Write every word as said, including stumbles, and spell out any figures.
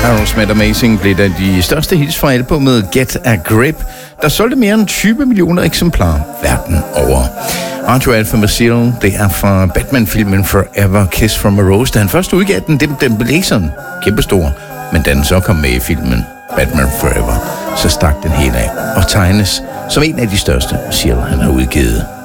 Aerosmith Amazing blev da de største hits fra albumet Get a Grip, der solgte mere end tyve millioner eksemplarer verden over. Radio Alpha Missile, det er fra Batman-filmen Forever Kiss from a Rose, da han først udgav den, den, den blev sådan kæmpestor, men da den så kom med i filmen Batman Forever, så stak den helt af og tegnes som en af de største Seal, han har udgivet.